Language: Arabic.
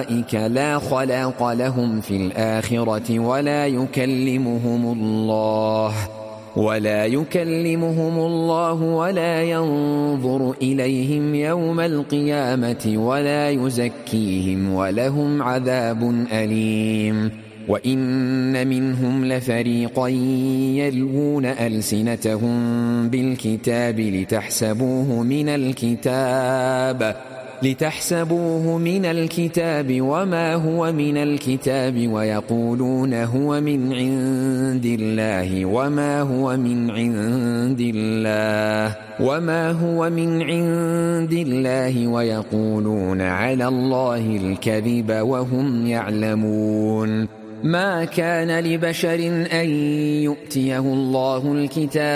أولئك لا خلاق لهم في الآخرة ولا يكلمهم الله ولا ينظر إليهم يوم القيامة ولا يزكيهم ولهم عذاب أليم. وإن منهم لفريقا يلوون ألسنتهم بالكتاب لتحسبوه من الكتاب وما هو من الكتاب ويقولون هو من عند الله وما هو من عند الله ويقولون على الله الكذب وهم يعلمون. ما كان لبشر أن يؤتيه الله الكتاب